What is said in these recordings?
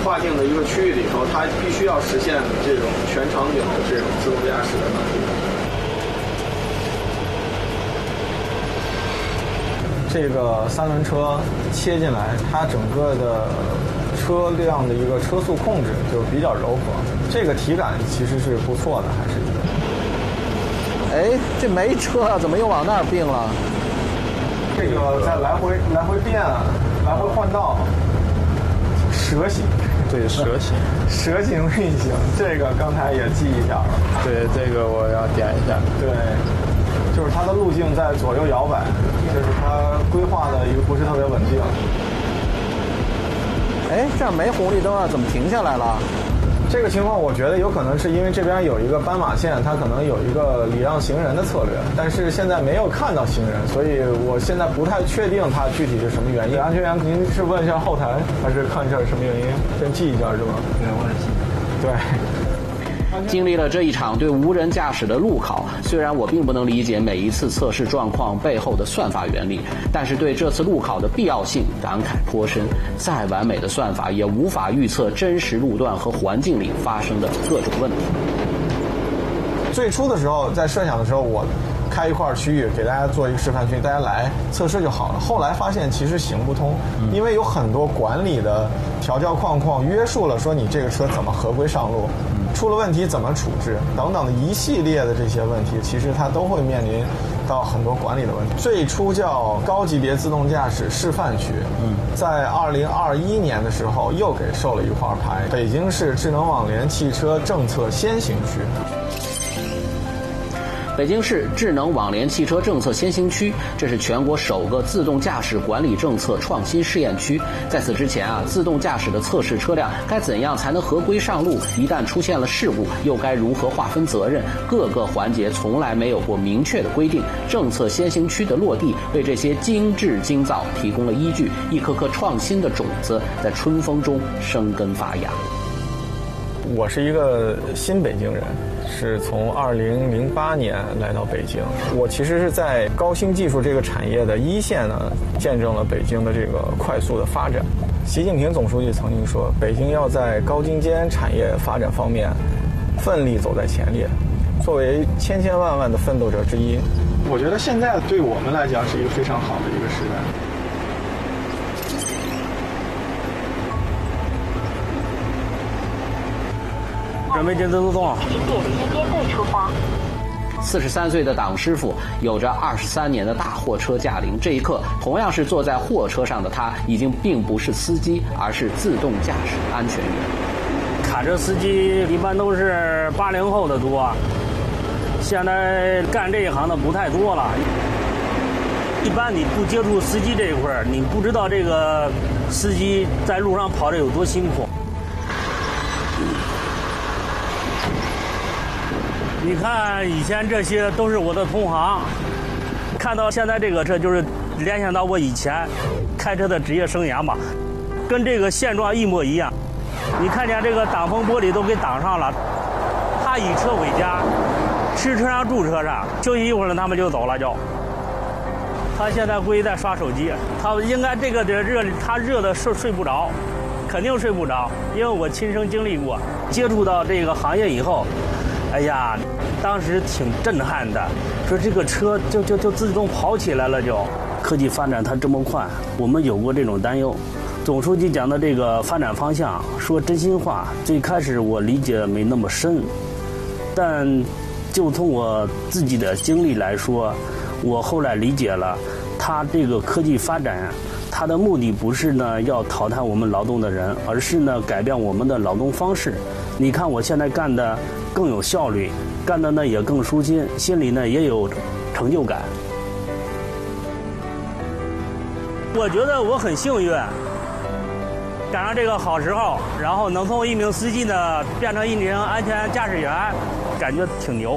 划定的一个区域里头，它必须要实现这种全场景的这种自动驾驶的能力。 这个三轮车切进来，它整个的车辆的一个车速控制就比较柔和，这个体感其实是不错的，还是。 哎，这没车啊，怎么又往那儿并了？ 这个在来回变，来回换道，蛇形。 对，蛇形运行，这个刚才也记一下了。 对，这个我要点一下。 对，就是它的路径在左右摇摆，这是它规划的一个不是特别稳定。 哎，这儿没红绿灯啊，怎么停下来了？ 这个情况我觉得有可能是因为这边有一个斑马线，它可能有一个礼让行人的策略，但是现在没有看到行人，所以我现在不太确定它具体是什么原因。安全员，您是问一下后台，还是看一下什么原因？先记一下是吧？ 对，我也记。 对。 经历了这一场对无人驾驶的路考，虽然我并不能理解每一次测试状况背后的算法原理，但是对这次路考的必要性感慨颇深。再完美的算法也无法预测真实路段和环境里发生的各种问题。 最初的时候，在设想的时候，我开一块区域给大家做一个示范区，大家来测试就好了。后来发现其实行不通，因为有很多管理的条条框框约束了，说你这个车怎么合规上路。出了问题怎么处置等等的一系列的这些问题，其实它都会面临到很多管理的问题。最初叫高级别自动驾驶示范区，在2021年的时候又给授了一块牌，北京市智能网联汽车政策先行区。 北京市智能网联汽车政策先行区，这是全国首个自动驾驶管理政策创新试验区。在此之前自动驾驶的测试车辆该怎样才能合规上路？一旦出现了事故，又该如何划分责任？各个环节从来没有过明确的规定。政策先行区的落地，为这些精制精造提供了依据，一颗颗创新的种子在春风中生根发芽。 我是一个新北京人，是从2008年来到北京。我其实是在高新技术这个产业的一线呢，见证了北京的这个快速的发展。习近平总书记曾经说，北京要在高精尖产业发展方面奋力走在前列。作为千千万万的奋斗者之一，我觉得现在对我们来讲是一个非常好的一个时代。 准备进自动。 请点击编队出发。 43岁的党师傅有着23年的大货车驾龄，这一刻同样是坐在货车上的他，已经并不是司机，而是自动驾驶安全员。 卡车司机一般都是80后的多，现在干这一行的不太多了。一般你不接触司机这一块儿，你不知道这个司机在路上跑着有多辛苦。你看，以前这些都是我的同行，看到现在这个车，就是联想到我以前开车的职业生涯嘛，跟这个现状一模一样。你看见这个挡风玻璃都给挡上了，他以车为家，吃车上住车上，休息一会儿呢他们就走了就。他现在估计在刷手机，他应该这个热，他热的睡不着，肯定睡不着，因为我亲身经历过，接触到这个行业以后。哎呀，当时挺震撼的，说这个车就自动跑起来了就。科技发展它这么快，我们有过这种担忧。总书记讲的这个发展方向，说真心话，最开始我理解没那么深，但就从我自己的经历来说，我后来理解了，它这个科技发展，它的目的不是呢要淘汰我们劳动的人，而是呢改变我们的劳动方式。你看我现在干的更有效率，干的呢也更舒心，心里呢也有成就感。我觉得我很幸运，赶上这个好时候，然后能从一名司机呢变成一名安全驾驶员，感觉挺牛。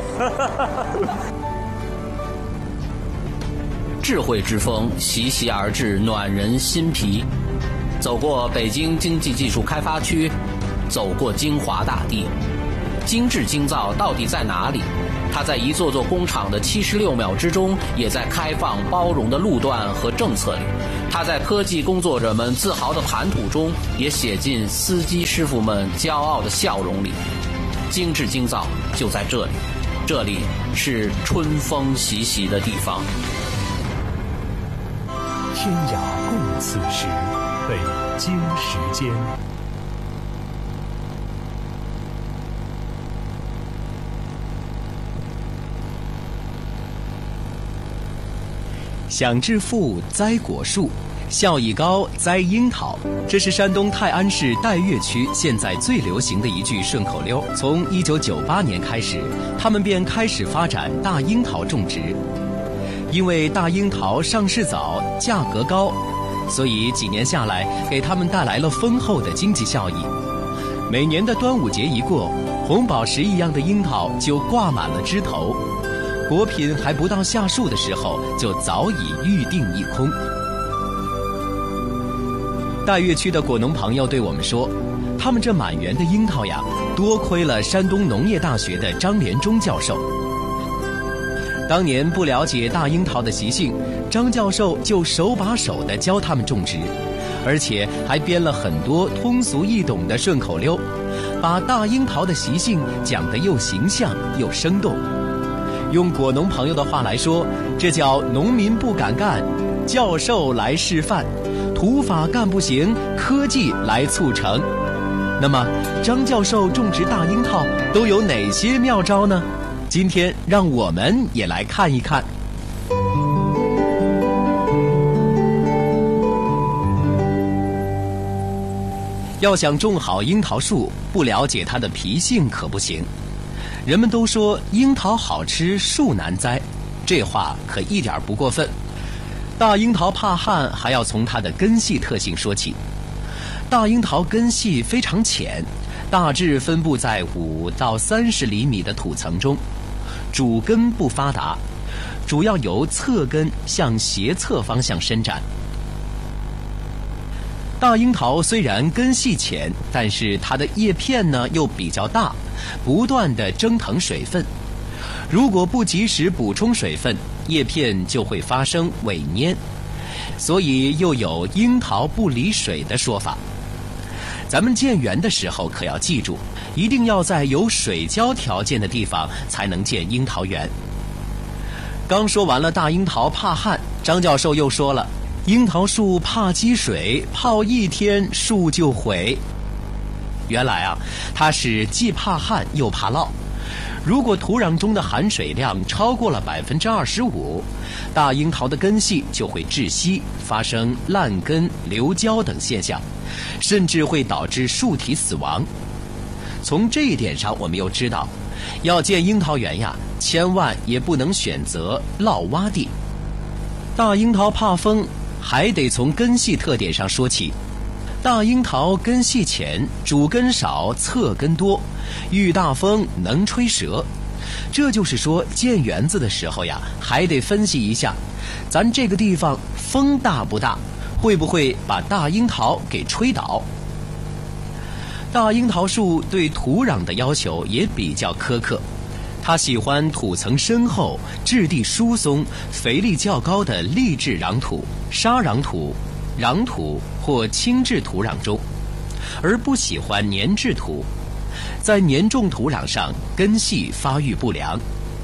智慧之风习习而至，暖人心脾。走过北京经济技术开发区，走过京华大地，精致精造到底在哪里？它在一座座工厂的76秒之中，也在开放包容的路段和政策里。 它在科技工作者们自豪的谈吐中，也写进司机师傅们骄傲的笑容里。精致精造就在这里，这里是春风习习的地方。 天涯共此时，北京时间。想致富栽果树，效益高栽樱桃，这是山东泰安市岱岳区现在最流行的一句顺口溜。从1998年开始，他们便开始发展大樱桃种植。因为大樱桃上市早，价格高，所以几年下来给他们带来了丰厚的经济效益。每年的端午节一过，红宝石一样的樱桃就挂满了枝头，果品还不到下树的时候，就早已预定一空。岱岳区的果农朋友对我们说，他们这满园的樱桃呀，多亏了山东农业大学的张连忠教授。当年不了解大樱桃的习性，张教授就手把手地教他们种植，而且还编了很多通俗易懂的顺口溜，把大樱桃的习性讲得又形象又生动。用果农朋友的话来说，这叫农民不敢干，教授来示范，土法干不行，科技来促成。那么张教授种植大樱桃都有哪些妙招呢？今天让我们也来看一看。要想种好樱桃树，不了解它的脾性可不行。人们都说樱桃好吃树难栽，这话可一点不过分。大樱桃怕旱，还要从它的根系特性说起。大樱桃根系非常浅，大致分布在5到30厘米的土层中，主根不发达，主要由侧根向斜侧方向伸展。大樱桃虽然根系浅，但是它的叶片呢又比较大，不断地蒸腾水分。如果不及时补充水分，叶片就会发生萎蔫，所以又有樱桃不离水的说法。咱们建园的时候可要记住，一定要在有水浇条件的地方才能建樱桃园。刚说完了大樱桃怕旱，张教授又说了，樱桃树怕积水，泡1天树就毁。原来啊，它是既怕旱又怕涝。如果土壤中的含水量超过了25%，大樱桃的根系就会窒息，发生烂根、流胶等现象，甚至会导致树体死亡。从这一点上，我们又知道，要建樱桃园呀，千万也不能选择涝洼地。大樱桃怕风，还得从根系特点上说起。大樱桃根系浅，主根少，侧根多，遇大风能吹折。这就是说，建园子的时候呀，还得分析一下，咱这个地方风大不大，会不会把大樱桃给吹倒。大樱桃树对土壤的要求也比较苛刻，它喜欢土层深厚、质地疏松、肥力较高的砾质壤土、沙壤土、壤土或轻质土壤中，而不喜欢粘质土。在粘重土壤上，根系发育不良。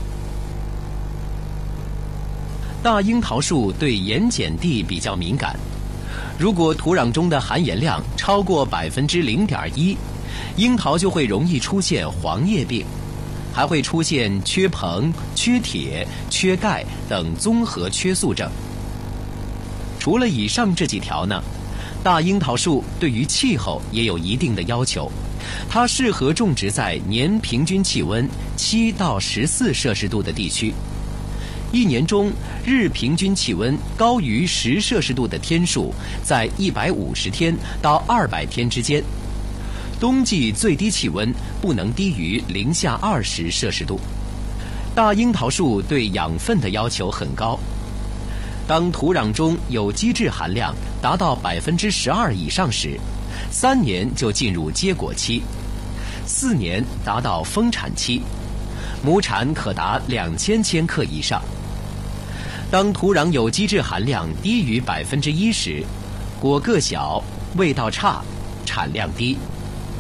大樱桃树对盐碱地比较敏感，如果土壤中的含盐量超过0.1%，樱桃就会容易出现黄叶病，还会出现缺硼、缺铁、缺钙等综合缺素症。除了以上这几条呢，大樱桃树对于气候也有一定的要求，它适合种植在年平均气温7到14摄氏度的地区。一年中日平均气温高于10摄氏度的天数在150天到200天之间，冬季最低气温不能低于零下20摄氏度。大樱桃树对养分的要求很高，当土壤中有基质含量达到12%以上时，3年就进入结果期，4年达到丰产期，亩产可达2000千克以上。 当土壤有机质含量低于1%时，果个小，味道差，产量低。